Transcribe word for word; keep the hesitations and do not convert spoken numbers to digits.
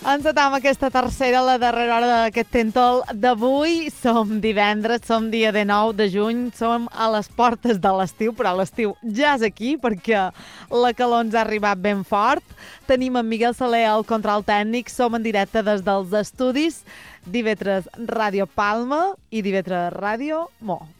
Encetam aquesta tercera, la darrera hora d'aquest Tentol d'avui. Som divendres, som dia dinou de juny, som a les portes de l'estiu, però l'estiu ja és aquí perquè la calor ens ha arribat ben fort. Tenim en Miguel Saler al control tècnic, som en directe des dels estudis d'I V tres Ràdio Palma i d'I V tres Ràdio Mo.